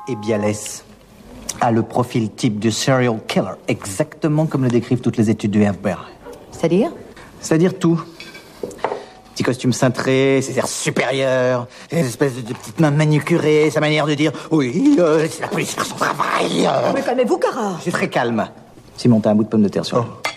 Et Bialès a le profil type du serial killer, exactement comme le décrivent toutes les études du FBI. C'est-à-dire ? C'est-à-dire tout. Petit costume cintré, ses airs supérieurs, ses espèces de petites mains manucurées, sa manière de dire « Oui, c'est la police faire son travail !» Mais calmez-vous, Cara. Je suis très calme. Simon, t'as un bout de pomme de terre sur le dos.